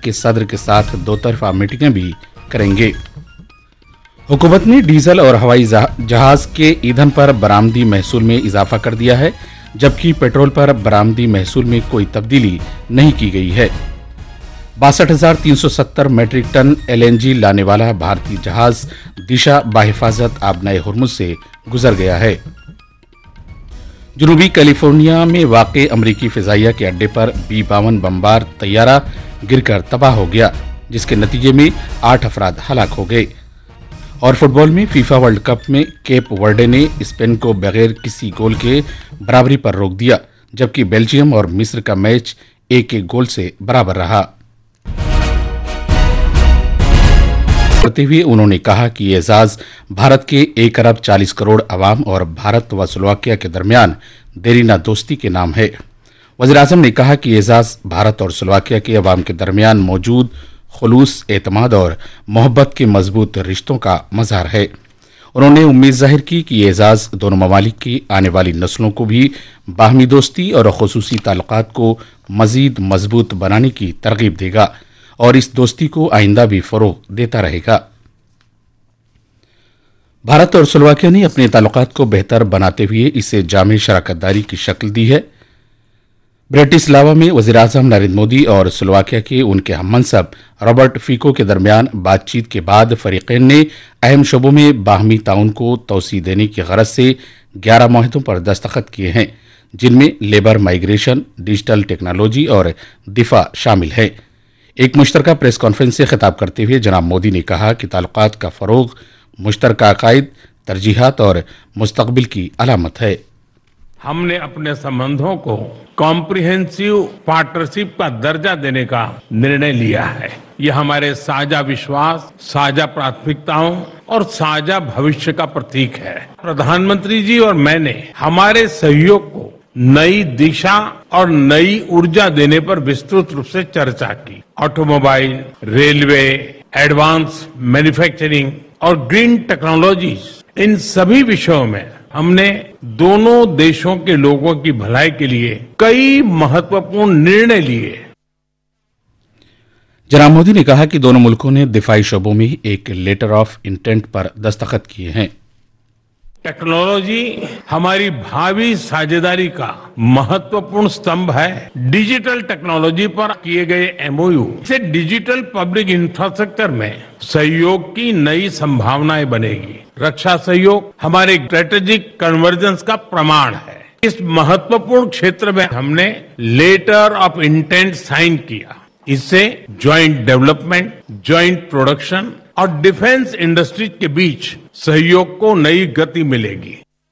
के सदर के साथ दो तरफा मीटिंगें भी करेंगे। हुकूमत ने डीजल और हवाई जहाज के ईंधन पर बरामदी महसूल में इजाफा कर दिया है, जबकि पेट्रोल पर बरामदी महसूल में कोई तब्दीली नहीं की गई है। 62,370 मैट्रिक टन LNG लाने वाला भारतीय जहाज दिशा बाहिफाजत आबनाए हुर्मुज से गुजर गया है। जनूबी कैलिफोर्निया में वाक़ अमरीकी फिजाइया के अड्डे पर B-52 बमबार तैयारा गिरकर तबाह हो गया, जिसके नतीजे में 8 अफराद हलाक हो गए। और फुटबॉल में फीफा वर्ल्ड कप में केप वर्डे ने स्पेन को बगैर किसी गोल के बराबरी पर रोक दिया, जबकि बेल्जियम और मिस्र का मैच 1-1 गोल से बराबर रहा। करते हुए उन्होंने कहा कि ये एजाज भारत के 1 अरब 40 करोड़ अवाम और भारत व स्लोवाकिया के दरमियान देरीना दोस्ती के नाम है। वज़ीर आज़म ने कहा कि ये एजाज भारत और स्लोवाकिया के अवाम के दरमियान मौजूद खुलूस, एतमाद और मोहब्बत के मजबूत रिश्तों का मज़हर है। उन्होंने उम्मीद जाहिर की कि ये एजाज दोनों ममालिक की आने वाली नस्लों को भी बाहमी दोस्ती और खुसूसी ताल्लुकात को मजीद मजबूत बनाने की तरगीब देगा और इस दोस्ती को आइंदा भी फरोग देता रहेगा। भारत और स्लोवाकिया ने अपने ताल्लुकात को बेहतर बनाते हुए इसे जामे शराकतदारी की शक्ल दी है। ब्रेटिस्लावा में वज़ीर आज़म नरेंद्र मोदी और स्लोवाकिया के उनके हममनसब रॉबर्ट फीको के दरमियान बातचीत के बाद फरीकैन ने अहम शोबों में बाहमी ताउन को तोसी देने की गरज से 11 मुआहदों पर दस्तखत किए हैं, जिनमें लेबर, माइग्रेशन, डिजिटल टेक्नोलॉजी और दिफा शामिल है। एक मुश्तरका प्रेस कॉन्फ्रेंस से खिताब करते हुए जनाब मोदी ने कहा कि ताल्लुकात का फरोग मुश्तरका अकायद, तरजीहात और मुस्तकबिल की अलामत है। हमने अपने संबंधों को कॉम्प्रिहेंसिव पार्टनरशिप का दर्जा देने का निर्णय लिया है। यह हमारे साझा विश्वास, साझा प्राथमिकताओं और साझा भविष्य का प्रतीक है। प्रधानमंत्री जी और मैंने हमारे सहयोग को नई दिशा और नई ऊर्जा देने पर विस्तृत रूप से चर्चा की। ऑटोमोबाइल, रेलवे, एडवांस मैन्युफैक्चरिंग और ग्रीन टेक्नोलॉजीज, इन सभी विषयों में हमने दोनों देशों के लोगों की भलाई के लिए कई महत्वपूर्ण निर्णय लिए। जनाब मोदी ने कहा कि दोनों मुल्कों ने दिफाई शोबों में एक लेटर ऑफ इंटेंट पर दस्तखत किए हैं। टेक्नोलॉजी हमारी भावी साझेदारी का महत्वपूर्ण स्तंभ है। डिजिटल टेक्नोलॉजी पर किए गए MOU से डिजिटल पब्लिक इंफ्रास्ट्रक्चर में सहयोग की नई संभावनाएं बनेगी। रक्षा सहयोग हमारे स्ट्रेटेजिक कन्वर्जेंस का प्रमाण है। इस महत्वपूर्ण क्षेत्र में हमने लेटर ऑफ इंटेंट साइन किया। इससे ज्वाइंट डेवलपमेंट, ज्वाइंट प्रोडक्शन और डिफेंस इंडस्ट्रीज के बीच सहयोग को नई गति मिलेगी।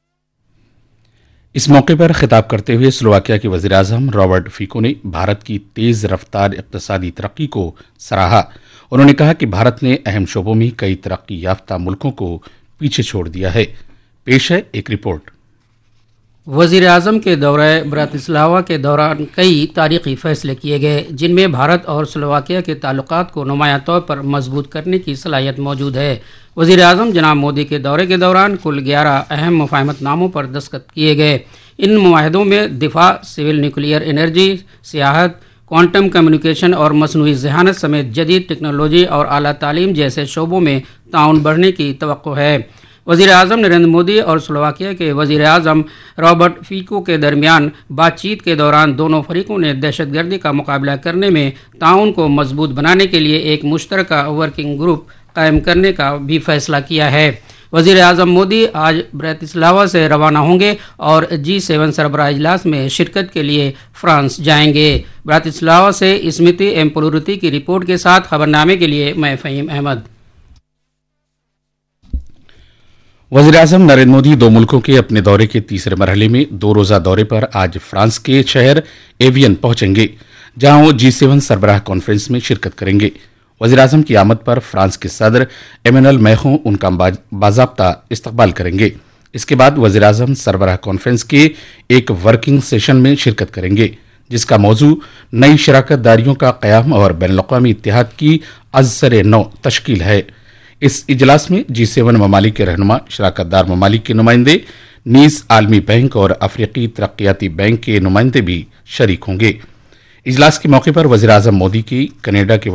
इस मौके पर खिताब करते हुए स्लोवाकिया के वज़ीर आज़म रॉबर्ट फीको ने भारत की तेज रफ्तार इक़्तिसादी तरक्की को सराहा। उन्होंने कहा कि भारत ने अहम शोबों में कई तरक्की याफ्ता मुल्कों को पीछे छोड़ दिया है। पेश है एक रिपोर्ट। वज़ीर आज़म के दौरे ब्रातिस्लावा के दौरान कई तारीखी फैसले किए गए, जिनमें भारत और स्लोवाकिया के ताल्लुकात को नुमाया तौर पर मजबूत करने की सलाहियत मौजूद है। वज़ीर आज़म जनाब मोदी के दौरे के दौरान कुल 11 अहम मुफाहमतनामों पर दस्तखत किए गए। इन मुआहदों में दिफा, civil nuclear energy, सियाहत, quantum communication और मसनूई ज़हानत समेत जदीद टेक्नोलॉजी और आला तालीम जैसे शोबों में ताउन बढ़ने की तवक्को है। वज़ीर आज़म नरेंद्र मोदी और स्लोवाकिया के वज़ीर आज़म रॉबर्ट फीको के दरमियान बातचीत के दौरान दोनों फरीकों ने दहशतगर्दी का मुकाबला करने में ताउन को मजबूत बनाने के लिए एक मुश्तरका वर्किंग ग्रुप कायम करने का भी फैसला किया है। वज़ीर आज़म मोदी आज ब्रातिस्लावा से रवाना होंगे और G7 सरबराह इजलास में शिरकत के लिए फ्रांस जाएंगे। ब्रातिस्लावा से स्मृति एम पुलुरुति की रिपोर्ट के साथ खबरनामे के लिए मैं फ़हीम अहमद। वज़ीर आज़म नरेंद्र मोदी दो मुल्कों के अपने दौरे के तीसरे मरहले में 2 रोज़ा दौरे पर आज फ्रांस के शहर एवियन पहुंचेंगे, जहां वो G7 सरबराह कॉन्फ्रेंस में शिरकत करेंगे। वज़ीर आज़म की आमद पर फ्रांस के सदर एमेनुअल मैक्रों उनका बाज़ाब्ता इस्तकबाल करेंगे। इसके बाद वज़ीर आज़म सरबराह कॉन्फ्रेंस के एक वर्किंग सेशन में शिरकत करेंगे, जिसका मौजू नई शराकतदारियों का क़याम और बैनुल-अक़वामी इत्तेहाद की अज़सर नौ तश्कील है। इस इजलास में G7 ममालिक के रहनुमा, शराकतदार ममालिक के नुमाइंदे, नीज़ आलमी बैंक और अफ्रीकी तरक्याती बैंक के नुमाइंदे भी शरीक होंगे। इजलास के मौके पर वज़ीर आज़म मोदी की कनाडा के